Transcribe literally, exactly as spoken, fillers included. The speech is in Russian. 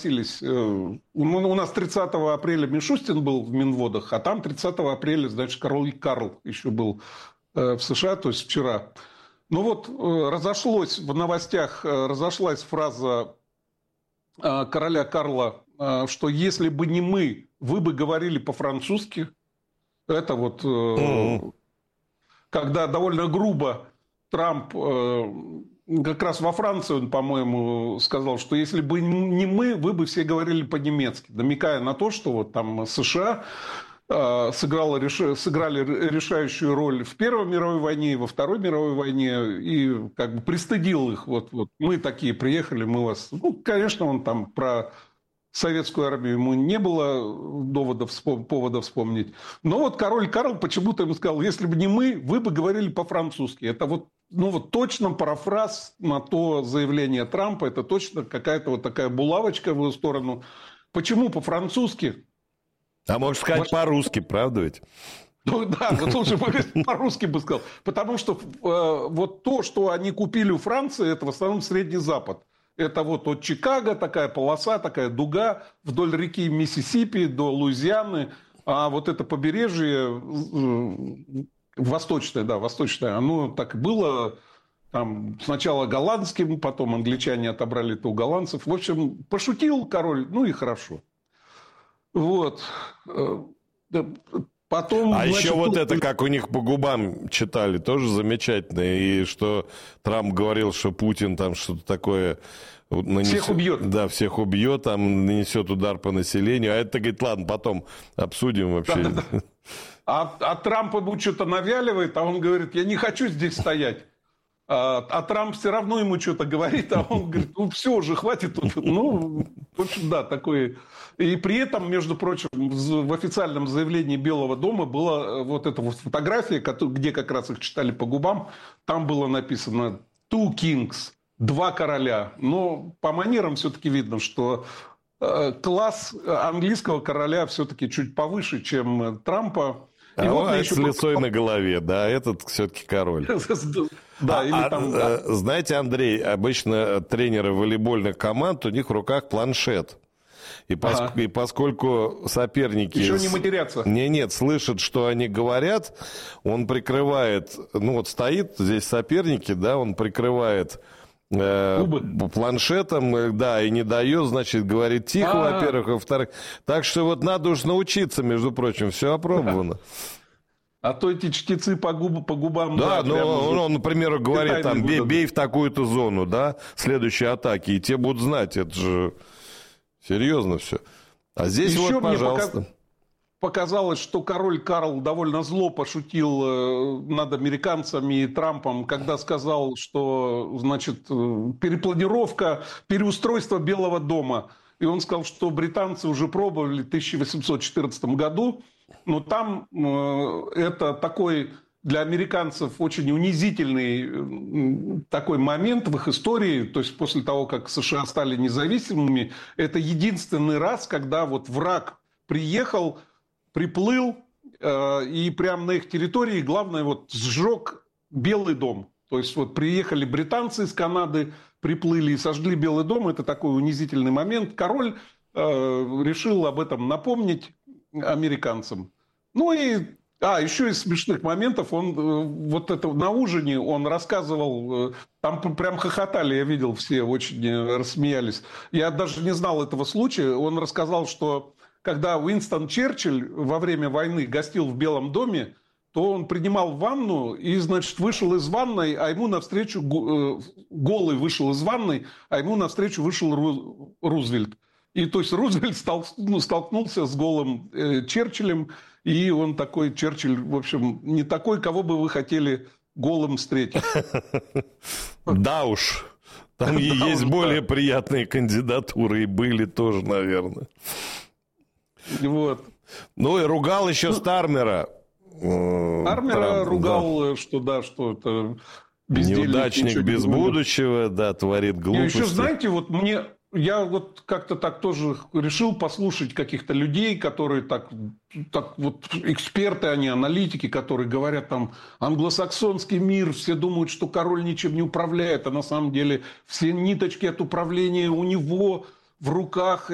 согласились. У нас тридцатого апреля Мишустин был в Минводах, а там тридцатого апреля, значит, король Карл еще был в США, то есть вчера. Ну вот разошлось в новостях, разошлась фраза короля Карла, что если бы не мы, вы бы говорили по-французски. Это вот mm-hmm. когда довольно грубо Трамп как раз во Франции, он, по-моему, сказал, что если бы не мы, вы бы все говорили по-немецки, намекая на то, что вот там США сыграла, сыграли решающую роль в Первой мировой войне и во Второй мировой войне, и как бы пристыдил их. Вот, вот мы такие приехали, мы вас... Ну, конечно, он там про советскую армию ему не было доводов, повода вспомнить. Но вот король Карл почему-то ему сказал, если бы не мы, вы бы говорили по-французски. Это вот, ну вот точно парафраз на то заявление Трампа, это точно какая-то вот такая булавочка в его сторону. Почему по-французски? А можешь сказать Ваш... по-русски, правда ведь? Ну да, вот лучше по-русски бы сказал. Потому что э, вот то, что они купили у Франции, это в основном Средний Запад. Это вот от Чикаго такая полоса, такая дуга вдоль реки Миссисипи до Луизианы. А вот это побережье э, восточное, да, восточное, оно так и было там сначала голландским, потом англичане отобрали это у голландцев. В общем, пошутил король, ну и хорошо. Вот. Потом, а значит, еще вот тут... это, как у них по губам читали, тоже замечательно. И что Трамп говорил, что Путин там что-то такое... Нанесет, всех убьет. Да, всех убьет, там нанесет удар по населению. А это, говорит, ладно, потом обсудим вообще. Да, да, да. А, а Трамп ему что-то навяливает, а он говорит, я не хочу здесь стоять. А, а Трамп все равно ему что-то говорит, а он говорит, ну все уже, хватит. Ну, в общем, да, такое. И при этом, между прочим, в официальном заявлении Белого дома была вот эта вот фотография, где как раз их читали по губам, там было написано «Two Kings», «Два короля». Но по манерам все-таки видно, что класс английского короля все-таки чуть повыше, чем Трампа. И а вот еще с лисой на голове, да, этот все-таки король. Да, а, или там, а, да. Знаете, Андрей, обычно тренеры волейбольных команд, у них в руках планшет. И, пос... ага. и поскольку соперники... Еще не матерятся. Не, нет, слышат, что они говорят, он прикрывает... Ну вот стоит здесь соперники, да, он прикрывает... Э, планшетом, да, и не дает, значит, говорит тихо, А-а-а. во-первых, во-вторых. Так что вот надо уж научиться, между прочим, все опробовано. А то эти чтецы по, губ, по губам... Да, да ну, он, он, например, говорит, там, бей, бей в такую-то зону, да, следующей атаки, и те будут знать, это же серьезно все. А здесь Еще вот, пожалуйста... Пока... Показалось, что король Карл довольно зло пошутил над американцами и Трампом, когда сказал, что, значит, перепланировка, переустройство Белого дома. И он сказал, что британцы уже пробовали в тысяча восемьсот четырнадцатом году, но там это такой для американцев очень унизительный такой момент в их истории. То есть после того, как США стали независимыми, это единственный раз, когда вот враг приехал, приплыл, э, и прямо на их территории, главное, вот сжег Белый дом. То есть вот приехали британцы из Канады, приплыли и сожгли Белый дом. Это такой унизительный момент. Король э, решил об этом напомнить американцам. Ну и, а, еще из смешных моментов, он э, вот это на ужине он рассказывал, э, там прям хохотали, я видел, все очень э, рассмеялись. Я даже не знал этого случая. Он рассказал, что когда Уинстон Черчилль во время войны гостил в Белом доме, то он принимал ванну и, значит, вышел из ванной, а ему навстречу, голый вышел из ванной, а ему навстречу вышел Рузвельт. И то есть Рузвельт стал, ну, столкнулся с голым э, Черчиллем, и он такой, Черчилль, в общем, не такой, кого бы вы хотели голым встретить. Да уж. Там есть более приятные кандидатуры, и были тоже, наверное. Вот. Ну и ругал еще Стармера. Стармера Трамп, ругал, да. что да, что это неудачник без не будущего, да, творит глупости. И еще, знаете, вот мне, я вот как-то так тоже решил послушать каких-то людей, которые так, так вот эксперты, они аналитики, которые говорят там, англосаксонский мир, все думают, что король ничем не управляет, а на самом деле все ниточки от управления у него в руках.